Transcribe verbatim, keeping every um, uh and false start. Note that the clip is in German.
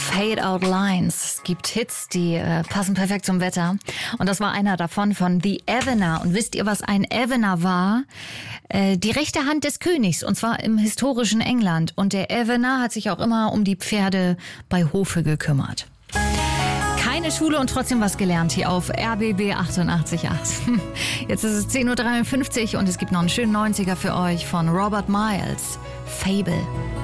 Fade Out Lines. Es gibt Hits, die äh, passen perfekt zum Wetter. Und das war einer davon von The Evener. Und wisst ihr, was ein Evener war? Äh, die rechte Hand des Königs, und zwar im historischen England. Und der Evener hat sich auch immer um die Pferde bei Hofe gekümmert. Keine Schule und trotzdem was gelernt hier auf R B B achtundachtzig Komma acht. Jetzt ist es zehn Uhr dreiundfünfzig und es gibt noch einen schönen neunziger für euch von Robert Miles. Fable.